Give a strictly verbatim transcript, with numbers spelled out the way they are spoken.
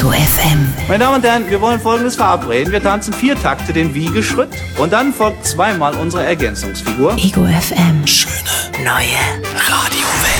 Ego F M. Meine Damen und Herren, wir wollen Folgendes verabreden. Wir tanzen vier Takte den Wiegeschritt und dann folgt zweimal unsere Ergänzungsfigur. Ego F M. Schöne Neue Radiowelt.